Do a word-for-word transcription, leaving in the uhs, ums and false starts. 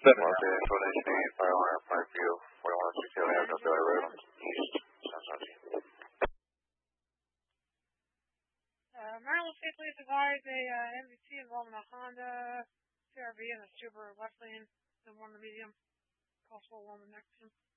Los Angeles, Fire Alarm, Parkview, forty-one sixty-seven Avenue, Bailey Road, East, San Francisco. Uh, Maryland State Police advised a uh, M V T involving a Honda C R V and a Subaru Wesleyan, and one of the medium, possible one with next to him.